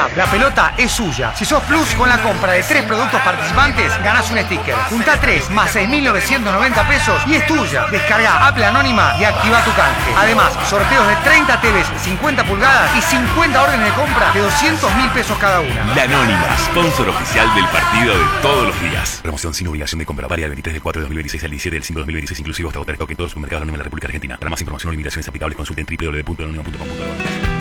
WhatsApp. La pelota es suya. Si sos Plus, con la compra de 3 productos participantes, ganás un sticker. Junta 3 más 6.990 pesos y es tuya. Descarga Apple Anónima y activa tu canje. Además, sorteos de 30 TVs 50 pulgadas y 50 órdenes de compra de 200.000 pesos cada una. La Anónima, sponsor oficial del partido de todos los días. Promoción sin obligación de compra. Varia del 23 del 4 de 2026 al 17 del 5 de 2026, inclusive hasta votar stock en todos los supermercados Anónima en la República Argentina. Para más información o limitaciones aplicables, consulten www.anonima.com.ar.